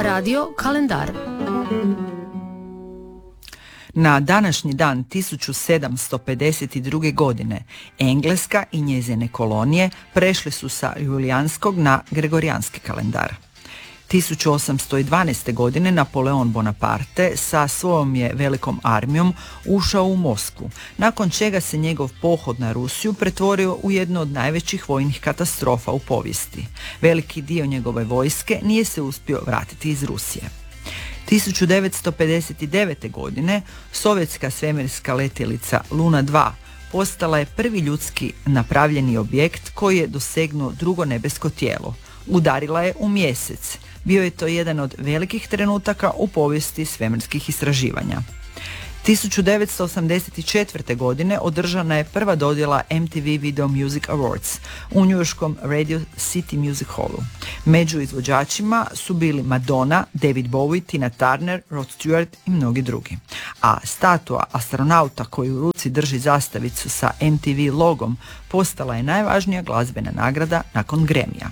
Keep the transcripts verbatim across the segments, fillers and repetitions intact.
Radio kalendar. Na današnji dan tisuću sedamsto pedeset druge. godine Engleska i njezine kolonije prešle su sa julijanskog na gregorijanski kalendar. tisuću osamsto dvanaeste. godine Napoleon Bonaparte sa svojom je velikom armijom ušao u Moskvu, nakon čega se njegov pohod na Rusiju pretvorio u jednu od najvećih vojnih katastrofa u povijesti. Veliki dio njegove vojske nije se uspio vratiti iz Rusije. tisuću devetsto pedeset devete. godine sovjetska svemirska letjelica Luna dva postala je prvi ljudski napravljeni objekt koji je dosegnuo drugo nebesko tijelo. Udarila je u mjesec. Bio je to jedan od velikih trenutaka u povijesti svemirskih istraživanja. tisuću devetsto osamdeset četvrte. godine održana je prva dodjela M T V Video Music Awards u njujorškom Radio City Music Hallu. Među izvođačima su bili Madonna, David Bowie, Tina Turner, Rod Stewart i mnogi drugi. A statua astronauta koji u ruci drži zastavicu sa M T V logom postala je najvažnija glazbena nagrada nakon Grammy-a.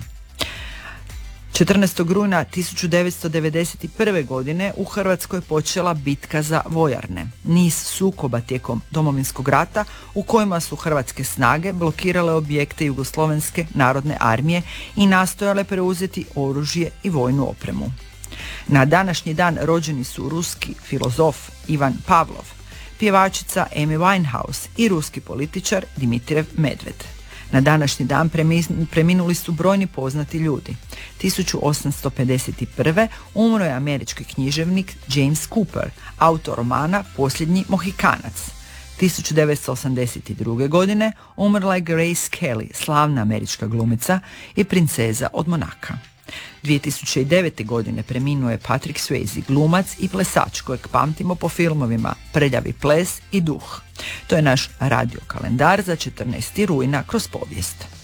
četrnaestog rujna tisuću devetsto devedeset prve. godine u Hrvatskoj je počela bitka za vojarne, niz sukoba tijekom Domovinskog rata u kojima su hrvatske snage blokirale objekte Jugoslovenske narodne armije i nastojale preuzeti oružje i vojnu opremu. Na današnji dan rođeni su ruski filozof Ivan Pavlov, pjevačica Amy Winehouse i ruski političar Dmitrijev Medved. Na današnji dan preminuli su brojni poznati ljudi. tisuću osamsto pedeset prve. umro je američki književnik James Cooper, autor romana Posljednji Mohikanac. tisuću devetsto osamdeset druge. godine umrla je Grace Kelly, slavna američka glumica i princeza od Monaka. dvije tisuće devete. godine preminuo je Patrick Swayze, glumac i plesač kojeg pamtimo po filmovima Prljavi ples i Duh. To je naš radio kalendar za četrnaestog rujna kroz povijest.